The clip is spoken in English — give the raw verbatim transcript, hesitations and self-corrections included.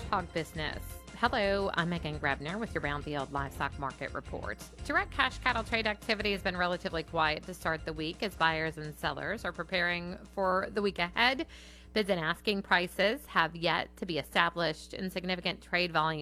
hog business. Hello, I'm Megan Grebner with your Brownfield Livestock Market Report. Direct cash cattle trade activity has been relatively quiet to start the week as buyers and sellers are preparing for the week ahead. Bids and asking prices have yet to be established, and significant trade volume